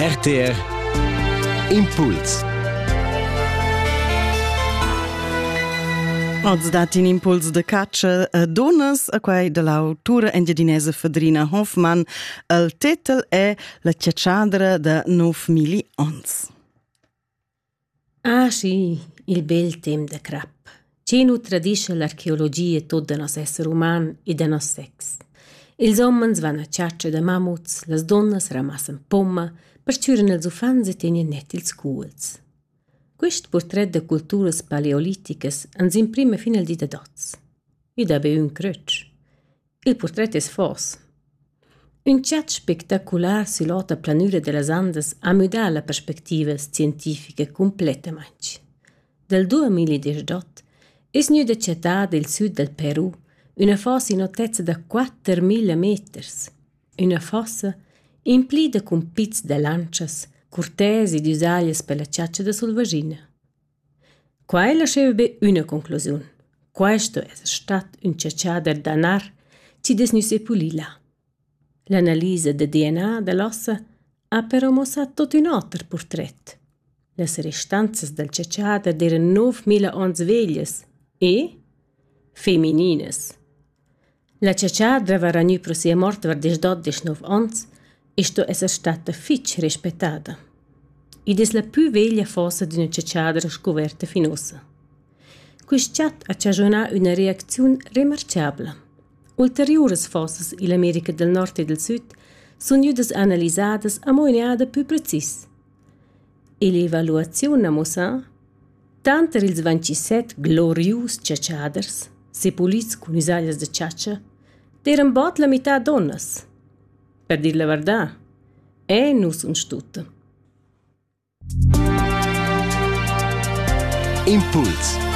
RTR Impuls. Oggi dati in impuls de caccia a donnas a quei dell'autora engiadinesa Fadrina Hoffmann. Il titel è La ciacciadra da 9.000 ans. Ah sì, il bel tem de crap. Ce nu tradisce l'archeologia tot de nos esser uman e de nos sex. Ils homens van a ciaccia de mammuts, las donnas ramassan pomma, perciuren els ufans e tenien net ils culs. Quest portret de culturas paleoliticas ans imprime fin al di de dots. I dabe un crötsch. Il portret es fos. Un chat spectacular sull'ota planura de las Andes ha mudat la perspectiva scientifica completamente. Del 2018 es nu de città del sud del Perù una fossa in altezza da 4.000 meters. Una fossa implida con pizz de lancias, curtesi di usaglias per la ciaccia da Solvagina. Qua lasciava be una conclusione. Questo è stato un ciacciader d'anar ci desnu sepulì là. L'analisi del DNA dell'ossa ha però mostrat tot un altro portret. Les restanzas del ciacciader erano 9.000 ans veglias e femminines. La ciacciadra va ragnu pro sia morta var des 19 ans e sto esser stata fitch rispettata. Id es la più veglia fossa d'una ciacciadra scoverta finossa. Quist chat ha cagiona una reazione remarciabla. Ulteriores fossas in America del Nord e del Sud sono judas analisadas a moneada più precis. E l'evaluazione a mossa tanter ils 27 glorius ciacciaders sepulits con usaglias de ciaccia deran bot la metà donnas. Per dir la verdad, nu sun stutta. Impuls.